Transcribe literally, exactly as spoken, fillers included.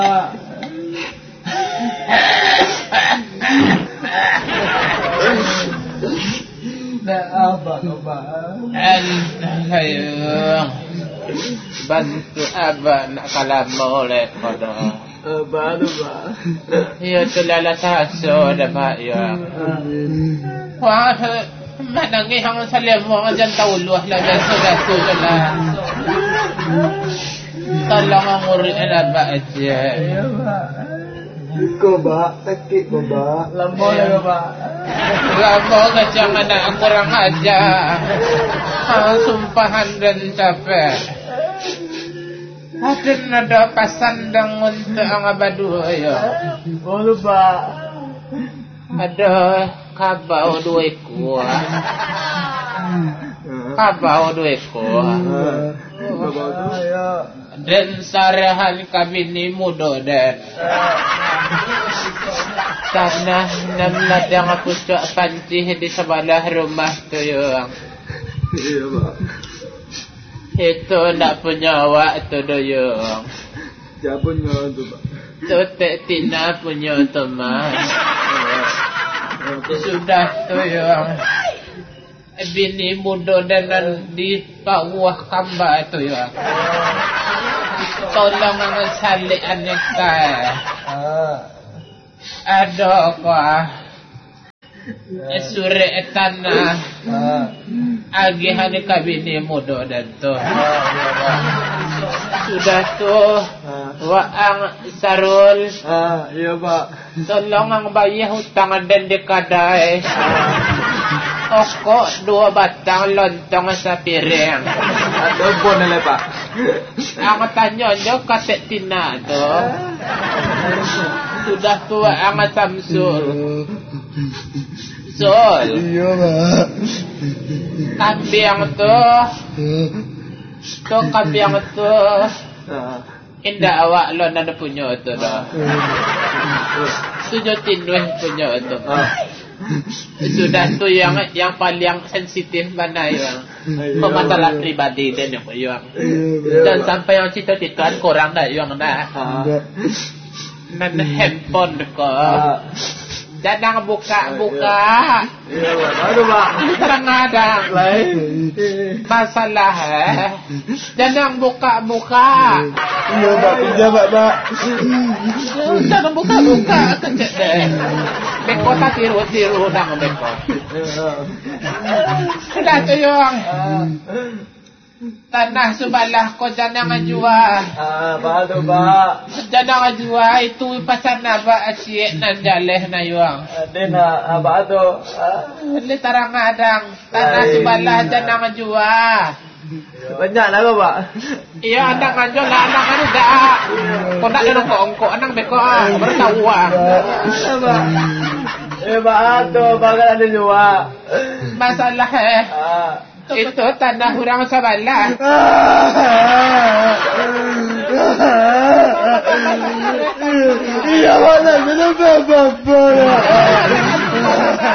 Nak apa Abah? Alhamdulillah. Bantu Abah nak kalam oleh pada. Abah Abah. Ya tulala taso dapat ya. Wah, mana ngi hang salam wang jan tauluh la sudah sudah. Tolong ngurus Abah aja. Ya Pak. Ko ba, sakit ko ba? Lambol ya Pak. Lambol kacang anak kurang aja. Ah, sumpahan dan capek. Ada nada pasandang untuk ang abadu ayo. Boleh Pak. Ada kabau dua ekor. Kabau dua ekor. Dan sarahan kami ni muda dan tanah enam ladang aku cak pancih di sebelah rumah tu yang iya Pak. Itu nak punya awak tu doyong. Siapa punya tu Pak? Tu tak tina punya teman. Sudah tu yang bini muda dan di bawah kamba tu ya. Tolong mengesali aneka. Ada kah? Suri tanah. Agihan kabini muda dan tu. Sudah tu waang sarul. Ah, iya Pak. Tolong ang bayar hutang dan dekadai. Okok dua batang lontong sa piring. Ada pun lah Pak. Ang tanya nyo katek tina tu. Sudah tua ang Samsul. Sol. Iya Pak. Kambing tu. Tu kambing tu. Indah awak lo nada punya tu dah. Tujuh tinduh punya tu. Sudah tu yang yang paling sensitif mana yang pemasalah pribadi dan yang yang dan sampai yang cita-citaan korang dah yang dah nan handphone kau jangan buka-buka. Iya Pak. Aduh Pak. Kadang-kadang Lain. masalah eh. Jangan buka-buka. Iya Pak. Pinjam Pak Pak. Jangan buka-buka kecek deh. Beko tak tiru-tiru dah beko. Sudah tu yang tanah sebelah kau jangan jual. Ah, baru Pak. Jangan jual itu pasal naba asyik nan jaleh na yuang. Ada nak apa tu? Ini tarang adang tanah sebelah jangan jual. Banyak lah Pak. Iya adang anjol lah adang anu dah. Kau nak ada ongko anang beko ah baru tahu ah. Eh Pak tu bakal ada jual. Masalah eh. Ah. Itu tanah orang sebelah. Iya mana kenapa Bapak?